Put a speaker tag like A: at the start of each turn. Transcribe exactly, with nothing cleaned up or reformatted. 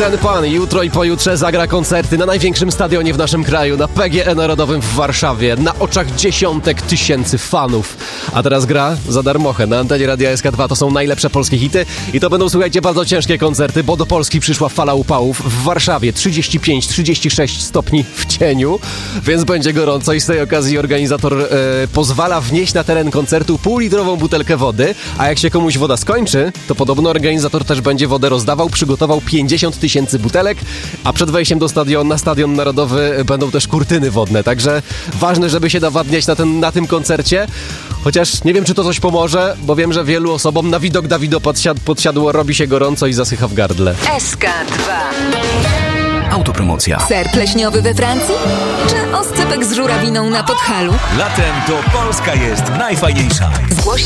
A: Ten pan jutro i pojutrze zagra koncerty na największym stadionie w naszym kraju, na P G E Narodowym w Warszawie, na oczach dziesiątek tysięcy fanów. A teraz gra za darmochę na antenie Radia S K dwa. To są najlepsze polskie hity i to będą, słuchajcie, bardzo ciężkie koncerty, bo do Polski przyszła fala upałów. W Warszawie trzydzieści pięć trzydzieści sześć stopni w cieniu, więc będzie gorąco i z tej okazji organizator e, pozwala wnieść na teren koncertu półlitrową butelkę wody, a jak się komuś woda skończy, to podobno organizator też będzie wodę rozdawał, przygotował pięćdziesiąt tysięcy butelek, a przed wejściem do stadionu, na Stadion Narodowy będą też kurtyny wodne, także ważne, żeby się nawadniać na, ten, na tym koncercie, chociaż nie wiem, czy to coś pomoże, bo wiem, że wielu osobom na widok Dawido podsiad, podsiadło, robi się gorąco i zasycha w gardle.
B: S K dwa.
C: Autopromocja.
B: Ser pleśniowy we Francji? Czy oscypek z żurawiną na Podhalu?
C: Latem to Polska jest najfajniejsza.
B: Zgłoś